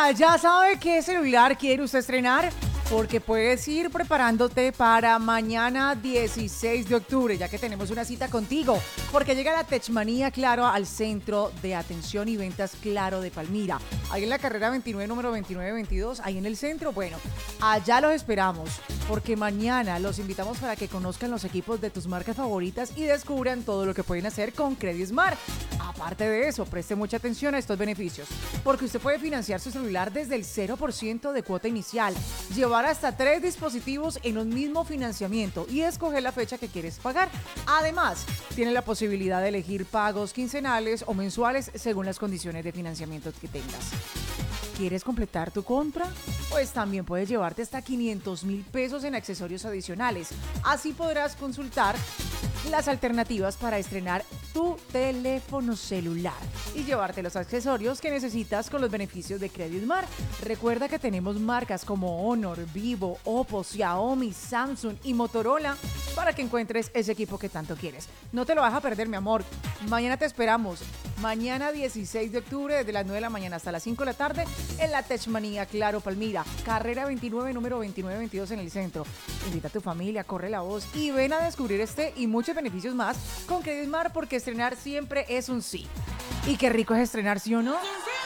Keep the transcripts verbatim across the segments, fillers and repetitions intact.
¿ya sabe qué celular quiere usted estrenar? Porque puedes ir preparándote para mañana dieciséis de octubre, ya que tenemos una cita contigo, porque llega la Techmanía Claro al Centro de Atención y Ventas Claro de Palmira. Ahí en la carrera veintinueve, número veintinueve veintidós, ahí en el centro. Bueno, allá los esperamos, porque mañana los invitamos para que conozcan los equipos de tus marcas favoritas y descubran todo lo que pueden hacer con Credit Smart. Aparte de eso, preste mucha atención a estos beneficios, porque usted puede financiar su celular desde el cero por ciento de cuota inicial, llevar hasta tres dispositivos en un mismo financiamiento y escoger la fecha que quieres pagar. Además, tiene la posibilidad de elegir pagos quincenales o mensuales según las condiciones de financiamiento que tengas. ¿Quieres completar tu compra? Pues también puedes llevarte hasta quinientos mil pesos en accesorios adicionales. Así podrás consultar las alternativas para estrenar tu teléfono celular y llevarte los accesorios que necesitas con los beneficios de Credit Smart. Recuerda que tenemos marcas como Honor, Vivo, Oppo, Xiaomi, Samsung y Motorola para que encuentres ese equipo que tanto quieres. No te lo vas a perder, mi amor. Mañana te esperamos. Mañana dieciséis de octubre, desde las nueve de la mañana hasta las cinco de la tarde, en la Techmanía Claro Palmira, carrera veintinueve, número veintinueve veintidós en el centro. Invita a tu familia, corre la voz y ven a descubrir este y muchos beneficios más con Credit Smart, porque estrenar siempre es un sí. Y qué rico es estrenar, ¿sí o no?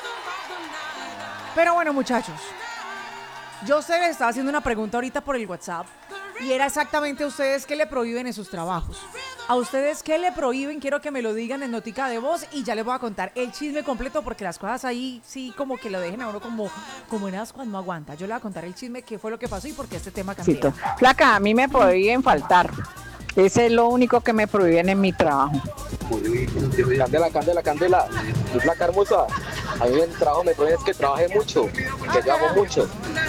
Pero bueno, muchachos, yo sé, les estaba haciendo una pregunta ahorita por el WhatsApp y era exactamente a ustedes qué le prohíben en sus trabajos. A ustedes qué le prohíben, quiero que me lo digan en notica de voz y ya les voy a contar el chisme completo, porque las cosas ahí sí como que lo dejen a uno como, como en ascuas, no aguanta. Yo le voy a contar el chisme, qué fue lo que pasó y por qué este tema cambió. Flaca, a mí me prohíben faltar. Ese es lo único que me prohíben en mi trabajo. Candela, candela, candela. Mi flaca hermosa. A mí en el trabajo me prohíben es que trabaje mucho, que yo hago mucho.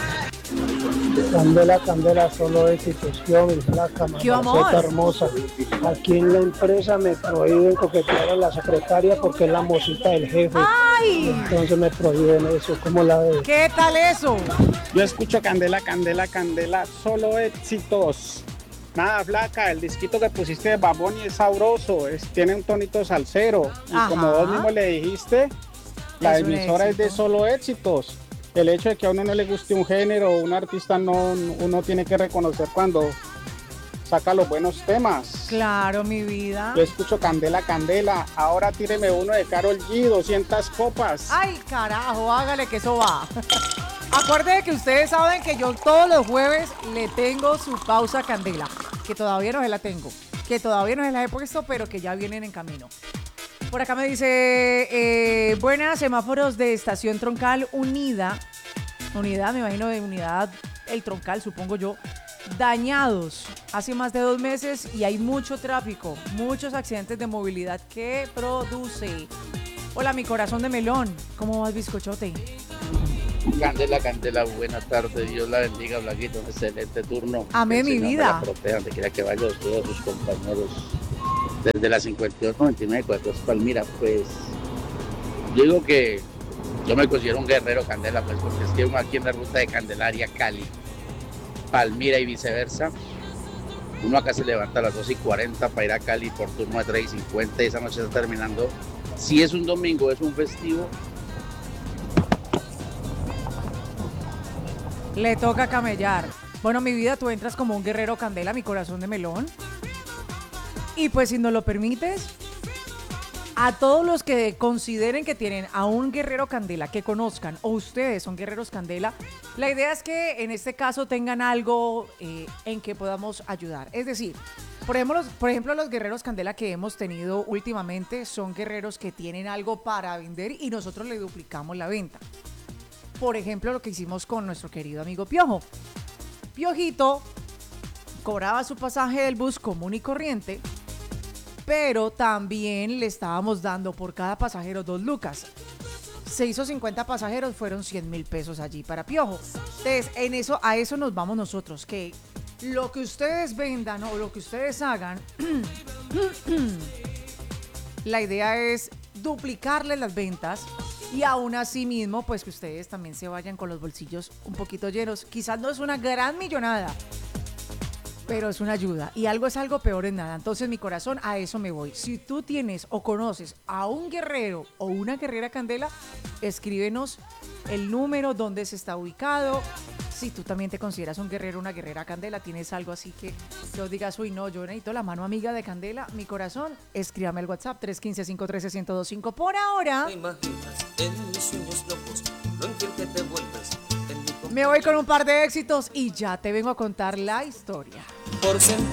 Candela, candela, solo éxito, mi flaca, mamacita hermosa. Aquí en la empresa me prohíben coquetear a la secretaria porque es la mocita del jefe. ¡Ay! Entonces me prohíben eso, ¿cómo la ves? ¿Qué tal eso? Yo escucho candela, candela, candela, solo éxitos. Nada, flaca, el disquito que pusiste de Bad Bunny es sabroso, es, tiene un tonito salsero. Y Ajá. como vos mismo le dijiste, la Es un emisora es de éxito. solo éxitos. El hecho de que a uno no le guste un género o un artista, no, uno tiene que reconocer cuando saca los buenos temas. Claro, mi vida. Yo escucho candela, candela, ahora tíreme uno de Karol G, doscientas copas. Ay, carajo, hágale que eso va. Acuérdense que ustedes saben que yo todos los jueves le tengo su pausa candela, que todavía no se la tengo, que todavía no se la he puesto, pero que ya vienen en camino. Por acá me dice, eh, buenas, semáforos de estación troncal unida, unidad, me imagino de unidad, el troncal, supongo yo, dañados hace más de dos meses y hay mucho tráfico, muchos accidentes de movilidad que produce. Hola, mi corazón de melón, ¿cómo vas, bizcochote? Candela, Candela, buenas tardes, Dios la bendiga, Blaguito, un excelente turno. Amén, mi vida. Que proteja, donde quiera que vaya usted a sus compañeros. Desde la cincuenta y dos noventa y nueve, cuatro Palmira, pues, yo digo que yo me considero un guerrero Candela, pues, porque es que uno aquí en la ruta de Candelaria, Cali, Palmira y viceversa, uno acá se levanta a las dos y cuarenta para ir a Cali por turno de tres y cincuenta y esa noche está terminando. Si es un domingo, es un festivo, Le toca camellar. Bueno, mi vida, tú entras como un guerrero Candela, mi corazón de melón. Y pues si nos lo permites, a todos los que consideren que tienen a un guerrero Candela, que conozcan, o ustedes son guerreros Candela, la idea es que en este caso tengan algo eh, en que podamos ayudar. Es decir, por ejemplo, los, por ejemplo, los guerreros Candela que hemos tenido últimamente son guerreros que tienen algo para vender y nosotros le duplicamos la venta. Por ejemplo, lo que hicimos con nuestro querido amigo Piojo. Piojito cobraba su pasaje del bus común y corriente, pero también le estábamos dando por cada pasajero dos lucas. Se hizo cincuenta pasajeros, fueron cien mil pesos allí para Piojo. Entonces, en eso, a eso nos vamos nosotros, que lo que ustedes vendan o lo que ustedes hagan, la idea es duplicarles las ventas y aún así mismo, pues que ustedes también se vayan con los bolsillos un poquito llenos. Quizás no es una gran millonada, pero es una ayuda y algo es algo, peor en nada. Entonces, mi corazón, a eso me voy. Si tú tienes o conoces a un guerrero o una guerrera Candela, escríbenos el número, dónde se está ubicado. Si tú también te consideras un guerrero, una guerrera Candela, tienes algo así que yo digas, uy, no, yo necesito la mano amiga de Candela, mi corazón, escríbame al WhatsApp tres uno cinco, cinco uno tres, uno cero dos cinco. Por ahora, me voy con un par de éxitos y ya te vengo a contar la historia.